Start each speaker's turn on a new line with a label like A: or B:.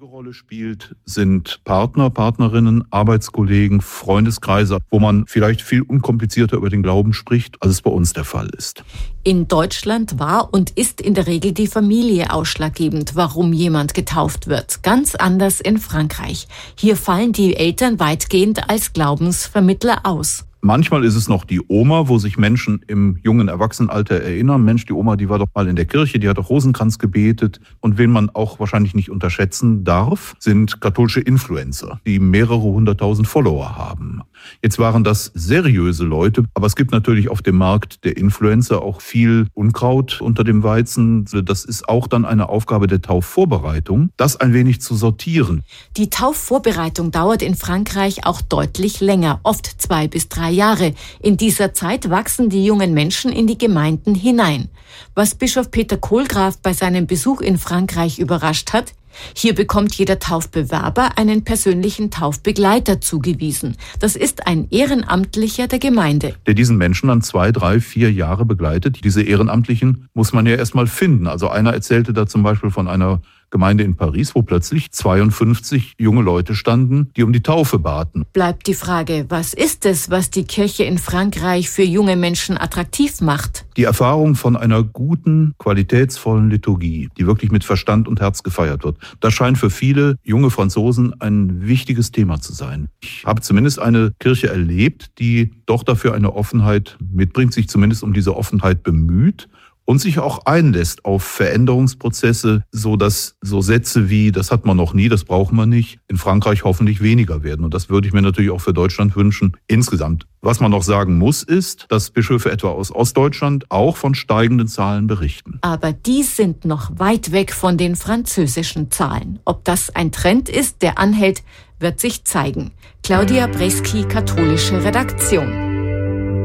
A: wichtige Rolle spielt, sind Partner, Partnerinnen, Arbeitskollegen, Freundeskreise, wo man vielleicht viel unkomplizierter über den Glauben spricht, als es bei uns der Fall ist.
B: In Deutschland war und ist in der Regel die Familie ausschlaggebend, warum jemand getauft wird. Ganz anders in Frankreich. Hier fallen die Eltern weitgehend als Glaubensvermittler aus.
A: Manchmal ist es noch die Oma, wo sich Menschen im jungen Erwachsenenalter erinnern. Mensch, die Oma, die war doch mal in der Kirche, die hat doch Rosenkranz gebetet. Und wen man auch wahrscheinlich nicht unterschätzen darf, sind katholische Influencer, die mehrere 100.000 Follower haben. Jetzt waren das seriöse Leute, aber es gibt natürlich auf dem Markt der Influencer auch viel Unkraut unter dem Weizen. Das ist auch dann eine Aufgabe der Taufvorbereitung, das ein wenig zu sortieren.
B: Die Taufvorbereitung dauert in Frankreich auch deutlich länger, oft 2 bis 3 Jahre. In dieser Zeit wachsen die jungen Menschen in die Gemeinden hinein. Was Bischof Peter Kohlgraf bei seinem Besuch in Frankreich überrascht hat: Hier bekommt jeder Taufbewerber einen persönlichen Taufbegleiter zugewiesen. Das ist ein Ehrenamtlicher der Gemeinde,
A: der diesen Menschen dann 2, 3, 4 Jahre begleitet. Diese Ehrenamtlichen muss man ja erstmal finden. Also einer erzählte da zum Beispiel von einer Gemeinde in Paris, wo plötzlich 52 junge Leute standen, die um die Taufe baten.
B: Bleibt die Frage, was ist es, was die Kirche in Frankreich für junge Menschen attraktiv macht?
A: Die Erfahrung von einer guten, qualitätsvollen Liturgie, die wirklich mit Verstand und Herz gefeiert wird. Das scheint für viele junge Franzosen ein wichtiges Thema zu sein. Ich habe zumindest eine Kirche erlebt, die doch dafür eine Offenheit mitbringt, sich zumindest um diese Offenheit bemüht und sich auch einlässt auf Veränderungsprozesse, so dass so Sätze wie, das hat man noch nie, das brauchen wir nicht, in Frankreich hoffentlich weniger werden. Und das würde ich mir natürlich auch für Deutschland wünschen, insgesamt. Was man noch sagen muss, ist, dass Bischöfe etwa aus Ostdeutschland auch von steigenden Zahlen berichten.
B: Aber die sind noch weit weg von den französischen Zahlen. Ob das ein Trend ist, der anhält, wird sich zeigen. Claudia Breski, katholische Redaktion.